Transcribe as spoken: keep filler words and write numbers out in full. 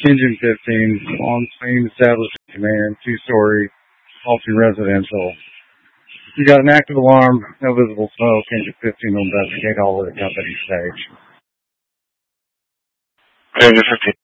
Engine fifteen, on scene, establishing command, two-story, multi-residential. You got an active alarm, no visible smoke. Engine fifteen will investigate all of the company stage. Engine fifteen.